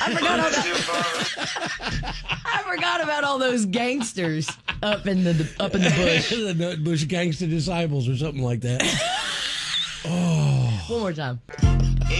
I forgot about all those gangsters up in the bush. The Nut Bush Gangster Disciples or something like that. One more time.